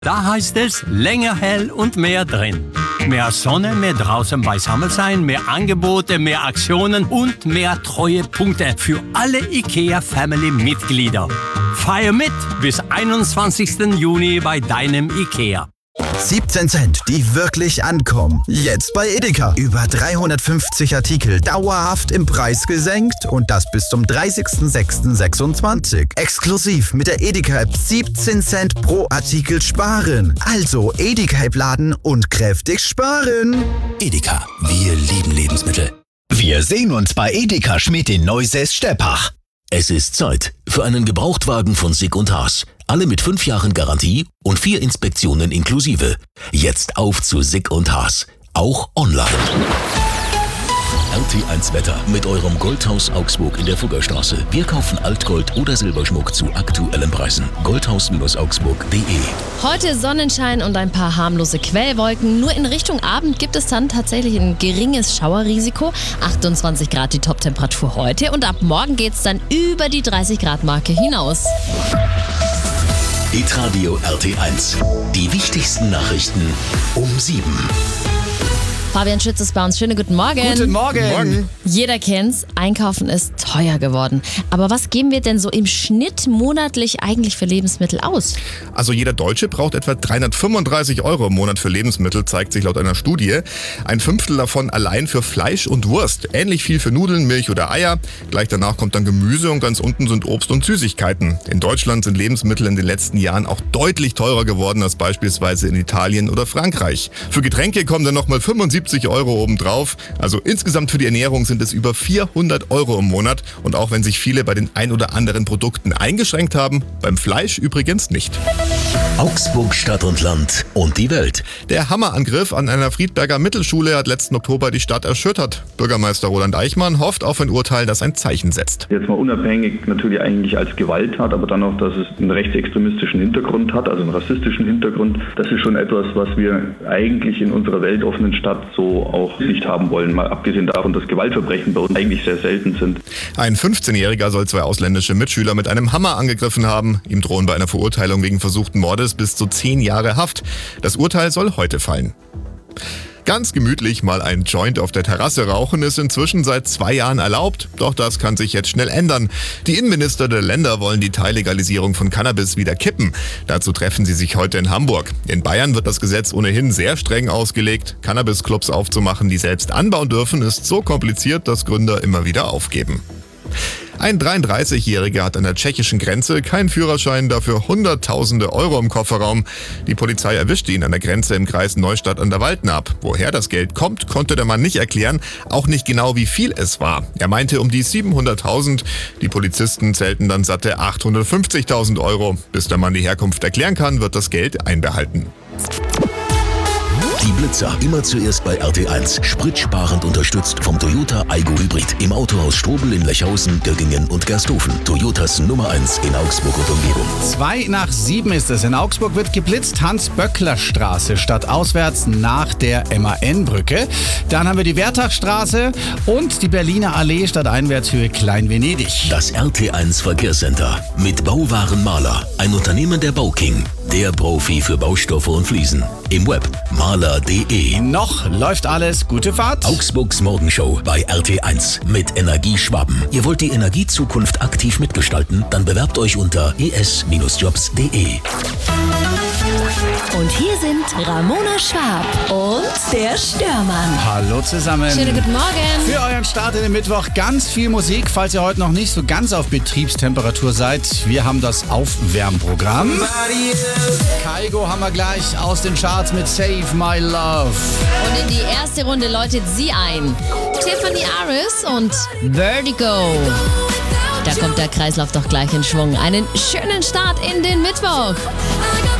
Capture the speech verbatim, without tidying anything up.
Da heißt es, länger hell und mehr drin. Mehr Sonne, mehr draußen beisammen sein, mehr Angebote, mehr Aktionen und mehr Treuepunkte für alle IKEA-Family-Mitglieder. Feier mit bis einundzwanzigsten Juni bei deinem IKEA. siebzehn Cent, die wirklich ankommen. Jetzt bei Edeka. Über dreihundertfünfzig Artikel dauerhaft im Preis gesenkt und das bis zum dreißigsten sechsten sechsundzwanzig. Exklusiv mit der Edeka-App siebzehn Cent pro Artikel sparen. Also Edeka-App laden und kräftig sparen. Edeka, wir lieben Lebensmittel. Wir sehen uns bei Edeka Schmidt in Neusäß-Steppach. Es ist Zeit für einen Gebrauchtwagen von Sick und Haas. Alle mit fünf Jahren Garantie und vier Inspektionen inklusive. Jetzt auf zu Sick und Haas. Auch online. R T eins Wetter mit eurem Goldhaus Augsburg in der Fuggerstraße. Wir kaufen Altgold oder Silberschmuck zu aktuellen Preisen. goldhaus augsburg punkt de. Heute Sonnenschein und ein paar harmlose Quellwolken. Nur in Richtung Abend gibt es dann tatsächlich ein geringes Schauerrisiko. achtundzwanzig Grad die Toptemperatur heute und ab morgen geht es dann über die dreißig Grad Marke hinaus. Hitradio R T eins. Die wichtigsten Nachrichten um sieben. Fabian Schütz ist bei uns. Schönen guten Morgen. Guten Morgen. Morgen. Jeder kennt's, Einkaufen ist teuer geworden. Aber was geben wir denn so im Schnitt monatlich eigentlich für Lebensmittel aus? Also jeder Deutsche braucht etwa dreihundertfünfunddreißig Euro im Monat für Lebensmittel, zeigt sich laut einer Studie. Ein Fünftel davon allein für Fleisch und Wurst. Ähnlich viel für Nudeln, Milch oder Eier. Gleich danach kommt dann Gemüse und ganz unten sind Obst und Süßigkeiten. In Deutschland sind Lebensmittel in den letzten Jahren auch deutlich teurer geworden als beispielsweise in Italien oder Frankreich. Für Getränke kommen dann nochmal fünfundsiebzig Euro obendrauf. Also insgesamt für die Ernährung sind es über vierhundert Euro im Monat. Und auch wenn sich viele bei den ein oder anderen Produkten eingeschränkt haben, beim Fleisch übrigens nicht. Augsburg Stadt und Land und die Welt. Der Hammerangriff an einer Friedberger Mittelschule hat letzten Oktober die Stadt erschüttert. Bürgermeister Roland Eichmann hofft auf ein Urteil, das ein Zeichen setzt. Jetzt mal unabhängig natürlich eigentlich als Gewalttat, aber dann auch, dass es einen rechtsextremistischen Hintergrund hat, also einen rassistischen Hintergrund. Das ist schon etwas, was wir eigentlich in unserer weltoffenen Stadt so auch nicht haben wollen. Mal abgesehen davon, dass Gewaltverbrechen bei uns eigentlich sehr selten sind. Ein fünfzehnjähriger soll zwei ausländische Mitschüler mit einem Hammer angegriffen haben. Ihm drohen bei einer Verurteilung wegen versuchten Mordes bis zu zehn Jahre Haft. Das Urteil soll heute fallen. Ganz gemütlich mal ein Joint auf der Terrasse rauchen ist inzwischen seit zwei Jahren erlaubt. Doch das kann sich jetzt schnell ändern. Die Innenminister der Länder wollen die Teillegalisierung von Cannabis wieder kippen. Dazu treffen sie sich heute in Hamburg. In Bayern wird das Gesetz ohnehin sehr streng ausgelegt. Cannabis-Clubs aufzumachen, die selbst anbauen dürfen, ist so kompliziert, dass Gründer immer wieder aufgeben. Ein dreiunddreißigjähriger hat an der tschechischen Grenze keinen Führerschein, dafür Hunderttausende Euro im Kofferraum. Die Polizei erwischte ihn an der Grenze im Kreis Neustadt an der Waldnaab. Woher das Geld kommt, konnte der Mann nicht erklären, auch nicht genau wie viel es war. Er meinte um die siebenhunderttausend. Die Polizisten zählten dann satte achthundertfünfzigtausend Euro. Bis der Mann die Herkunft erklären kann, wird das Geld einbehalten. Die Blitzer, immer zuerst bei R T eins. Spritsparend unterstützt vom Toyota Aygo Hybrid. Im Autohaus Strobel in Lechhausen, Göggingen und Gersthofen. Toyotas Nummer eins in Augsburg und Umgebung. Zwei nach sieben ist es. In Augsburg wird geblitzt. Hans-Böckler-Straße statt auswärts nach der M A N-Brücke. Dann haben wir die Wertachstraße und die Berliner Allee statt Einwärtshöhe Klein-Venedig. Das R T eins Verkehrscenter mit Bauwaren Maler. Ein Unternehmen der Bauking. Der Profi für Baustoffe und Fliesen. Im Web maler punkt de. Noch läuft alles. Gute Fahrt. Augsburgs Morgenshow bei R T eins mit Energie Schwaben. Ihr wollt die Energiezukunft aktiv mitgestalten? Dann bewerbt euch unter e s jobs punkt de. Und hier sind Ramona Schwab und der Störmann. Hallo zusammen. Schönen guten Morgen. Für euren Start in den Mittwoch ganz viel Musik, falls ihr heute noch nicht so ganz auf Betriebstemperatur seid. Wir haben das Aufwärmprogramm. Kygo haben wir gleich aus den Charts mit Save My Love. Und in die erste Runde läutet sie ein. Tiffany Aris und Vertigo. Da kommt der Kreislauf doch gleich in Schwung. Einen schönen Start in den Mittwoch.